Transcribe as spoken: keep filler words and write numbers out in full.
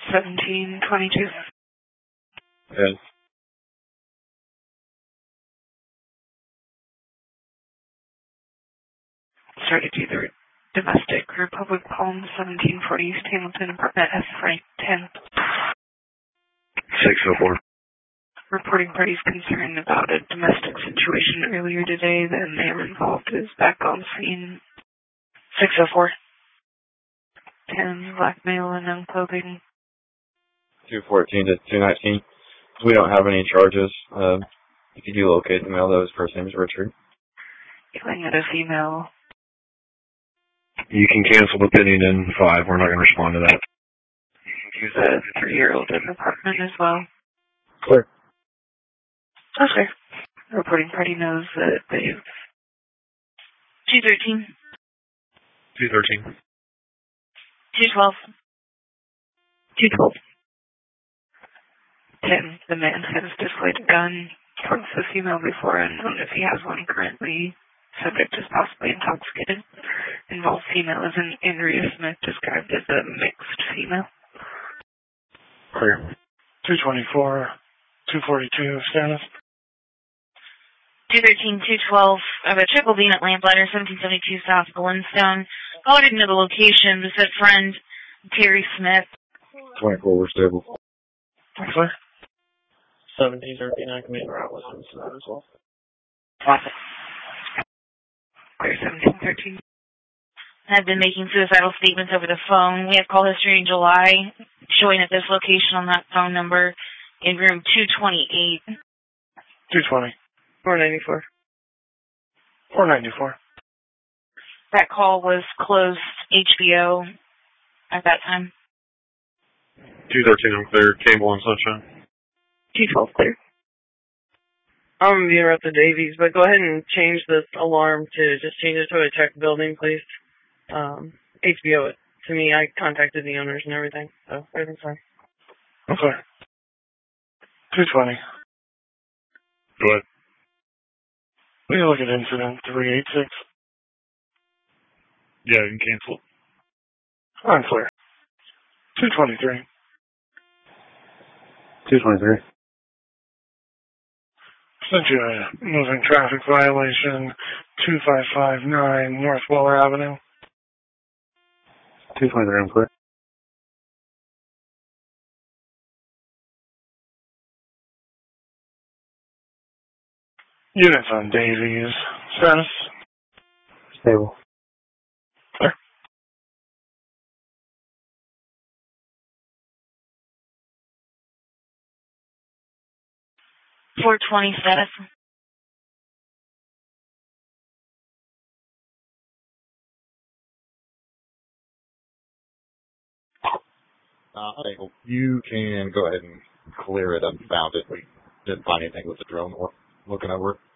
seventeen twenty-two. Yes. Started either domestic or public home, seventeen forty East Hamilton, apartment S Frank ten. six oh four. Reporting parties concerned about a domestic situation earlier today. The man involved is back on scene. six oh four. ten, blackmail and unclothing. two fourteen to two nineteen. We don't have any charges. Uh, if you do locate the male, though, his first name is Richard. Yelling at a female. You can cancel the pending in five. We're not going to respond to that. Use a three-year-old in the apartment as well. Clear. Okay. The reporting party knows that they've... two thirteen. two thirteen. two twelve. two twelve. ten. The man has displayed a gun towards the female before, unknown if he has one currently. Subject is possibly intoxicated. Involved female is an Andrea Smith, described as a mixed female. Clear. two twenty-four, two forty-two, status. two thirteen, two twelve, I have a triple D at Lamplighter, seventeen seventy-two South Glenstone. Oh, I didn't know the location. This said friend, Terry Smith. twenty-four, we're stable. Clear. seventeen thirty-nine, Commander Atlas, as well. Profit. Clear seventeen thirteen. Have been making suicidal statements over the phone. We have call history in July, showing at this location on that phone number in room two twenty-eight. two twenty. four ninety-four. four ninety-four. That call was closed H B O at that time. two thirteen, I'm clear. Cable and Sunshine. two twelve clear. I'm going to be at the Davies, but go ahead and change this alarm to just change it to a check building, please. Um, H B O it to me. I contacted the owners and everything, so everything's fine. Okay. two twenty. Go ahead. We look at incident three eighty-six. Yeah, you can cancel. I'm clear. two twenty-three. two twenty-three. Sent you a moving traffic violation, two five five nine North Waller Avenue. two twenty-three, I'm clear. Units on Davies. Status? Stable. Clear. four twenty status. Uh, you can go ahead and clear it. I found it. We didn't find anything with the drone we're looking over.